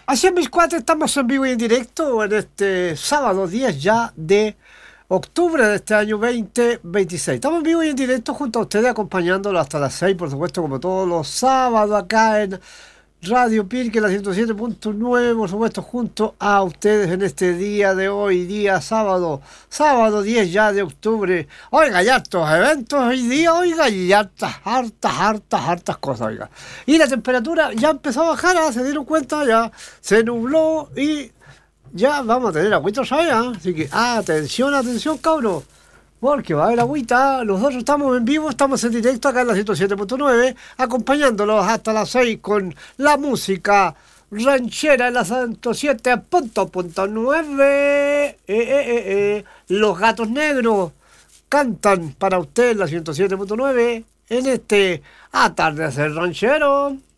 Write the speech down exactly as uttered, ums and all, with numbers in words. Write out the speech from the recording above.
Así es, mis cuates, estamos en vivo y en directo en este sábado diez ya de octubre de este año veinte veintiséis. Estamos en vivo y en directo junto a ustedes, acompañándolo hasta las seis, por supuesto, como todos los sábados acá en Radio Pirque, la ciento siete punto nueve, por supuesto, junto a ustedes en este día de hoy, día sábado, sábado diez ya de octubre. Oiga, ya estos eventos hoy día, oiga, y hartas, hartas, hartas, hartas cosas, oiga. Y la temperatura ya empezó a bajar, ¿eh? Se dieron cuenta, ya se nubló y ya vamos a tener agüita allá, ¿eh? Así que, atención, atención, cabros. Porque va a haber agüita. Nosotros estamos en vivo, estamos en directo acá en la ciento siete punto nueve, acompañándolos hasta las seis con la música ranchera en la ciento siete punto nueve. Eh, eh, eh, eh. Los Gatos Negros cantan para usted en la ciento siete punto nueve en este atardecer ranchero.